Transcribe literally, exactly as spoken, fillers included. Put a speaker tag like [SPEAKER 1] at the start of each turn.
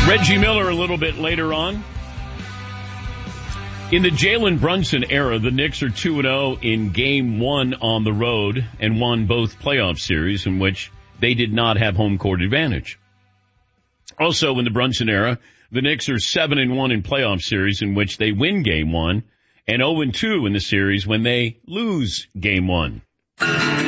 [SPEAKER 1] Reggie Miller a little bit later on. In the Jalen Brunson era, the Knicks are two and oh in game one on the road and won both playoff series in which they did not have home court advantage. Also in the Brunson era, the Knicks are seven and one in playoff series in which they win game one and oh and two in the series when they lose game one.